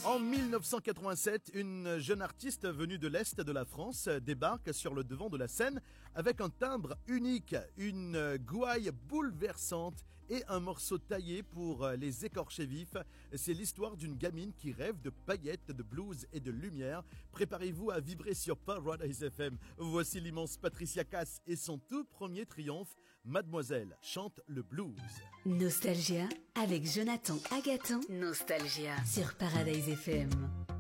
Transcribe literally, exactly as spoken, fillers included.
En mille neuf cent quatre-vingt-sept, une jeune artiste venue de l'Est de la France débarque sur le devant de la scène avec un timbre unique, une gouaille bouleversante et un morceau taillé pour les écorcher vifs. C'est l'histoire d'une gamine qui rêve de paillettes, de blues et de lumière. Préparez-vous à vibrer sur Paradise F M. Voici l'immense Patricia Cass et son tout premier triomphe. Mademoiselle chante le blues. Nostalgia avec Jonathan Agaton. Nostalgia sur Paradise F M.